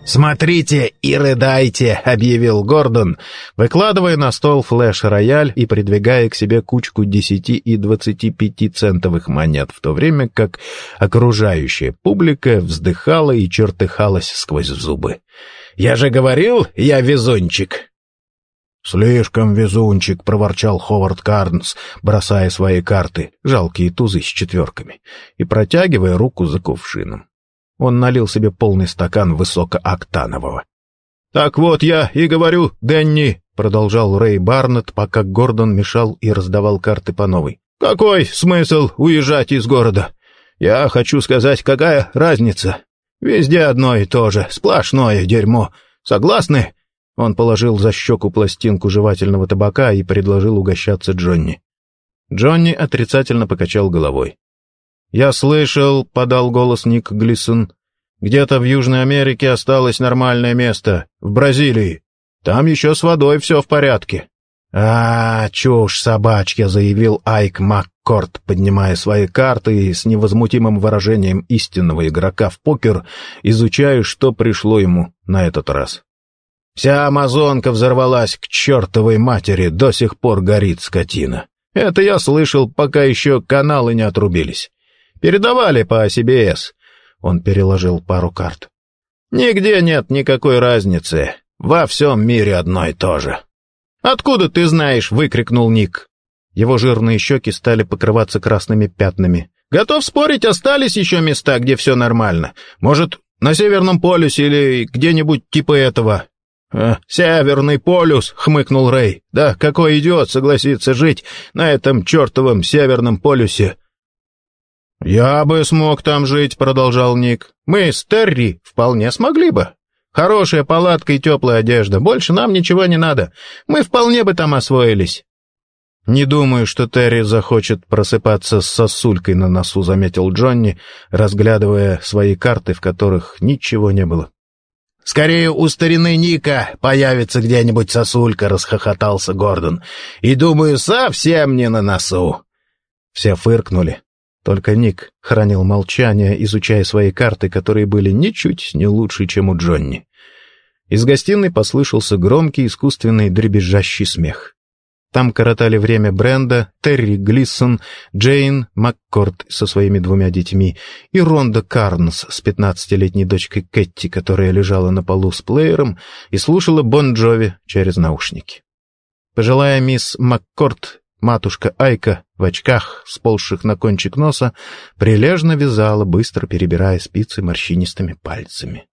«Смотрите и рыдайте», — объявил Гордон, выкладывая на стол флеш-рояль и придвигая к себе кучку 10 и 25-центовых монет, в то время как окружающая публика вздыхала и чертыхалась сквозь зубы. «Я же говорил, я везунчик!» «Слишком везунчик», — проворчал Ховард Карнс, бросая свои карты, жалкие тузы с четверками, и протягивая руку за кувшином. Он налил себе полный стакан высокооктанового. «Так вот я и говорю, Дэнни», — продолжал Рэй Барнетт, пока Гордон мешал и раздавал карты по новой. «Какой смысл уезжать из города? Я хочу сказать, какая разница? Везде одно и то же, сплошное дерьмо. Согласны?» Он положил за щеку пластинку жевательного табака и предложил угощаться Джонни. Джонни отрицательно покачал головой. «Я слышал», — подал голос Ник Глисон, — «где-то в Южной Америке осталось нормальное место, в Бразилии. Там еще с водой все в порядке». «Чушь собачья», — заявил Айк Маккорд, поднимая свои карты и с невозмутимым выражением истинного игрока в покер, изучая, что пришло ему на этот раз. «Вся Амазонка взорвалась к чертовой матери, до сих пор горит скотина. Это я слышал, пока еще каналы не отрубились. Передавали по CBS». Он переложил пару карт. «Нигде нет никакой разницы. Во всем мире одно и то же». «Откуда ты знаешь?» — выкрикнул Ник. Его жирные щеки стали покрываться красными пятнами. «Готов спорить, остались еще места, где все нормально. Может, на Северном полюсе или где-нибудь типа этого». «Северный полюс», — хмыкнул Рэй. «Да какой идиот согласится жить на этом чертовом Северном полюсе?» «Я бы смог там жить», — продолжал Ник. «Мы с Терри вполне смогли бы. Хорошая палатка и теплая одежда. Больше нам ничего не надо. Мы вполне бы там освоились». «Не думаю, что Терри захочет просыпаться с сосулькой на носу», — заметил Джонни, разглядывая свои карты, в которых ничего не было. «Скорее у старины Ника появится где-нибудь сосулька», — расхохотался Гордон. «И, думаю, совсем не на носу». Все фыркнули. Только Ник хранил молчание, изучая свои карты, которые были ничуть не лучше, чем у Джонни. Из гостиной послышался громкий, искусственный, дребезжащий смех. Там коротали время Бренда, Терри Глисон, Джейн Маккорд со своими 2 детьми и Ронда Карнс с 15-летней дочкой Кэтти, которая лежала на полу с плеером и слушала Бон Джови через наушники. Пожилая мисс Маккорд, матушка Айка, в очках, сползших на кончик носа, прилежно вязала, быстро перебирая спицы морщинистыми пальцами.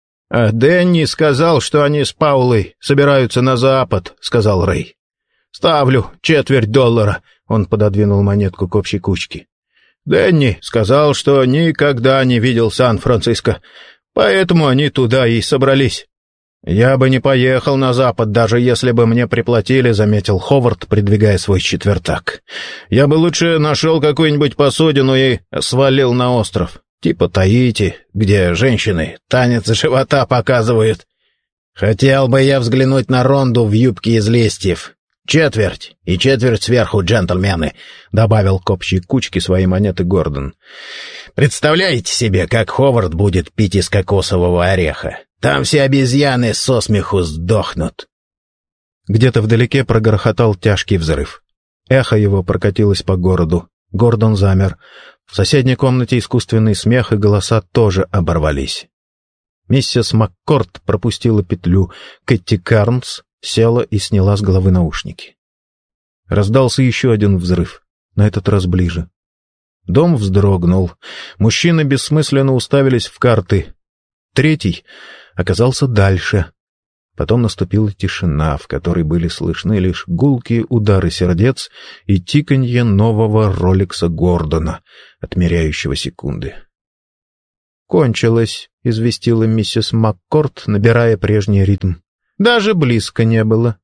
«Дэнни сказал, что они с Паулой собираются на запад», — сказал Рэй. «Ставлю $0.25», — он пододвинул монетку к общей кучке. «Дэнни сказал, что никогда не видел Сан-Франциско, поэтому они туда и собрались». «Я бы не поехал на запад, даже если бы мне приплатили», — заметил Ховард, придвигая свой четвертак. «Я бы лучше нашел какую-нибудь посудину и свалил на остров, типа Таити, где женщины танец живота показывают. Хотел бы я взглянуть на Ронду в юбке из листьев. «Четверть и четверть сверху, джентльмены», — добавил к общей кучке свои монеты Гордон. «Представляете себе, как Ховард будет пить из кокосового ореха? Там все обезьяны со смеху сдохнут». Где-то вдалеке прогрохотал тяжкий взрыв. Эхо его прокатилось по городу. Гордон замер. В соседней комнате искусственный смех и голоса тоже оборвались. Миссис Маккорд пропустила петлю. Кэтти Карнс села и сняла с головы наушники. Раздался еще один взрыв, на этот раз ближе. Дом вздрогнул. Мужчины бессмысленно уставились в карты. Третий оказался дальше. Потом наступила тишина, в которой были слышны лишь гулкие удары сердец и тиканье нового роликса Гордона, отмеряющего секунды. «Кончилось», — известила миссис Маккорд, набирая прежний ритм. «Даже близко не было».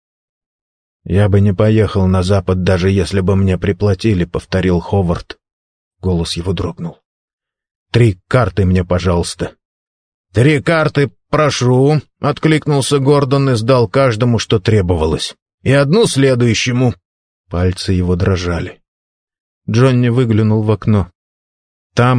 «Я бы не поехал на запад, даже если бы мне приплатили», — повторил Ховард. Голос его дрогнул. «3 карты мне, пожалуйста». «3 карты, прошу», — откликнулся Гордон и сдал каждому, что требовалось. «И одну следующему». Пальцы его дрожали. Джонни выглянул в окно. Там,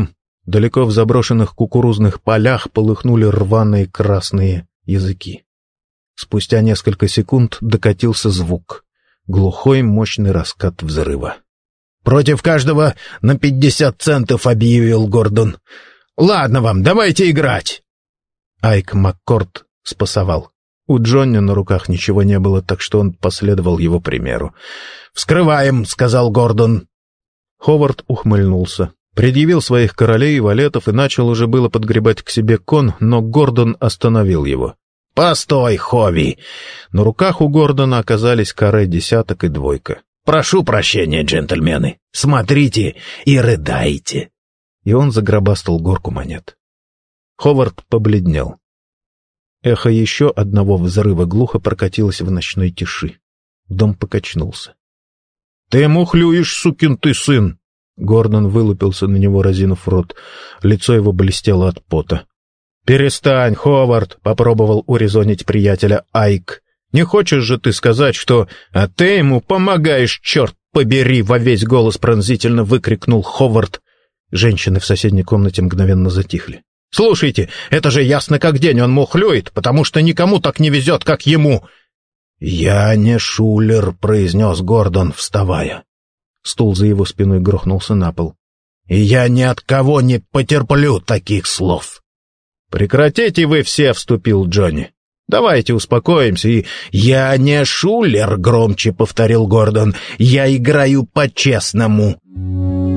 Далеко в заброшенных кукурузных полях полыхнули рваные красные языки. Спустя несколько секунд докатился звук. Глухой, мощный раскат взрыва. «Против каждого на 50 центов», — объявил Гордон. «Ладно вам, давайте играть». Айк Маккорд спасовал. У Джонни на руках ничего не было, так что он последовал его примеру. «Вскрываем», — сказал Гордон. Ховард ухмыльнулся, предъявил своих королей и валетов и начал уже было подгребать к себе кон, но Гордон остановил его. «Постой, Хови!» На руках у Гордона оказались каре десяток и двойка. «Прошу прощения, джентльмены. Смотрите и рыдайте». И он загробастал горку монет. Ховард побледнел. Эхо еще одного взрыва глухо прокатилось в ночной тиши. Дом покачнулся. «Ты мухлюешь, сукин ты сын!» Гордон вылупился на него, разинув рот. Лицо его блестело от пота. «Перестань, Ховард!» — попробовал урезонить приятеля Айк. «Не хочешь же ты сказать, что... А ты ему помогаешь, черт побери!» — во весь голос пронзительно выкрикнул Ховард. Женщины в соседней комнате мгновенно затихли. «Слушайте, это же ясно как день, он мухлюет, потому что никому так не везет, как ему!» «Я не шулер», — произнес Гордон, вставая. Стул за его спиной грохнулся на пол. «И я ни от кого не потерплю таких слов». «Прекратите вы все», — вступил Джонни. «Давайте успокоимся и...» «Я не шулер», — громче повторил Гордон. «Я играю по-честному».